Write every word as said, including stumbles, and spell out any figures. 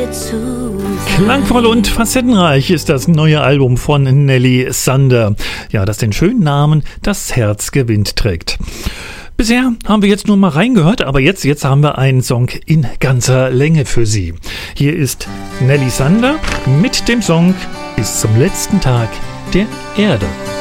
dir zu sein. Klangvoll und facettenreich ist das neue Album von Nelly Sander. Ja, das den schönen Namen Das Herz gewinnt trägt. Bisher haben wir jetzt nur mal reingehört, aber jetzt, jetzt haben wir einen Song in ganzer Länge für Sie. Hier ist Nelly Sander mit dem Song Bis zum letzten Tag der Erde.